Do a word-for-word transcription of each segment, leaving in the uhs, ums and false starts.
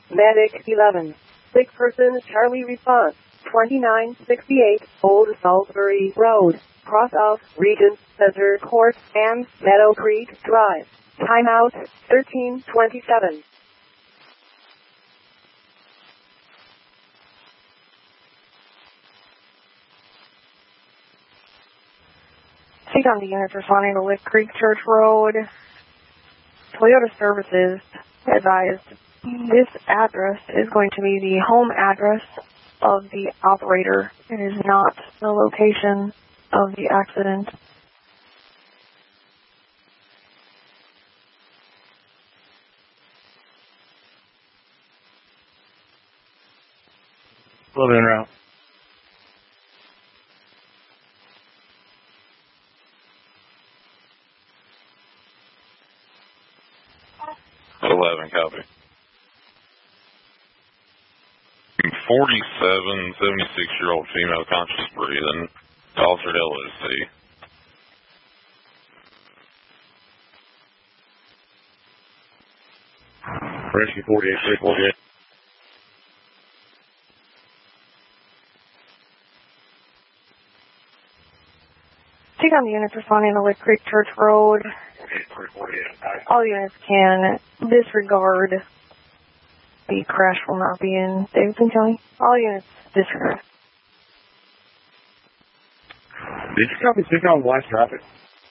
Medic eleven. Sick person Charlie response. twenty-nine sixty-eight Old Salisbury Road, cross of Regent Center Court and Meadow Creek Drive. Timeout thirteen twenty-seven. Take on the units responding to Lick Creek Church Road. Toyota Services advised this address is going to be the home address of the operator. It is not the location of the accident. Pull in route. eleven, copy. forty-seven, seventy-six-year-old female conscious breathing, Officer L O C. Rescue forty-eight, three forty-eight. Take on the units responding to Lick Creek Church Road. All units can disregard. The crash will not be in Davidson County. All units disregard. Did you copy six on light traffic?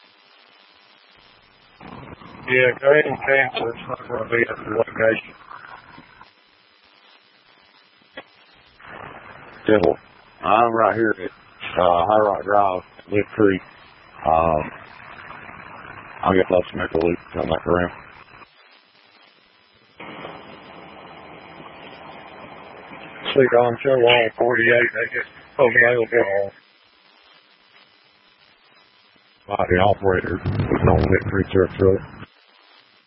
Yeah, go ahead and cancel. It's not going to be at the location. Simple. I'm right here at uh, High Rock Drive, Lick Creek. Um, I'll get lost to make a loop, come back around. Sleep on show wall forty-eight, they just told me I will get on. By the operator, was on Lick Creek Church Road.